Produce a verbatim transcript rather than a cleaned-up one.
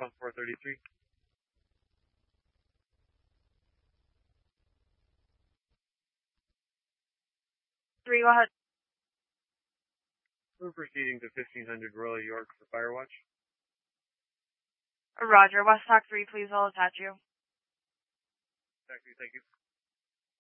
pump four thirty-three. Three, go ahead. We're proceeding to fifteen hundred Royal York for Firewatch. Roger. West Talk three, please, I'll attach you. Taxi, thank you.